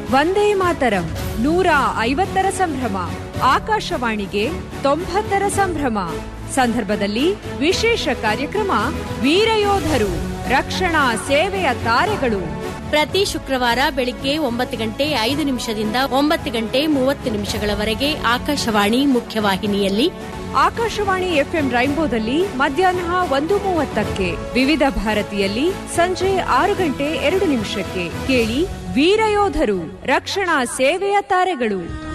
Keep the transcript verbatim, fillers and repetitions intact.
ವಂದೇ ಮಾತರಂ ನೂರ ಐವತ್ತರ ಸಂಭ್ರಮ, ಆಕಾಶವಾಣಿಗೆ ತೊಂಬತ್ತರ ಸಂಭ್ರಮ ಸಂದರ್ಭದಲ್ಲಿ ವಿಶೇಷ ಕಾರ್ಯಕ್ರಮ ವೀರಯೋಧರು, ರಕ್ಷಣಾ ಸೇವೆಯ ತಾರೆಗಳು. ಪ್ರತಿ ಶುಕ್ರವಾರ ಬೆಳಿಗ್ಗೆ ಒಂಬತ್ತು ಗಂಟೆ ಐದು ನಿಮಿಷದಿಂದ ಒಂಬತ್ತು ಗಂಟೆ ಮೂವತ್ತು ನಿಮಿಷಗಳವರೆಗೆ ಆಕಾಶವಾಣಿ ಮುಖ್ಯವಾಹಿನಿಯಲ್ಲಿ, ಆಕಾಶವಾಣಿ ಎಫ್ಎಂ ರೈನ್ಬೋದಲ್ಲಿ ಮಧ್ಯಾಹ್ನ ಒಂದು ಮೂವತ್ತಕ್ಕೆ, ವಿವಿಧ ಭಾರತಿಯಲ್ಲಿ ಸಂಜೆ ಆರು ಗಂಟೆ ಎರಡು ನಿಮಿಷಕ್ಕೆ ಕೇಳಿ ವೀರಯೋಧರು, ರಕ್ಷಣಾ ಸೇವೆಯ ತಾರೆಗಳು.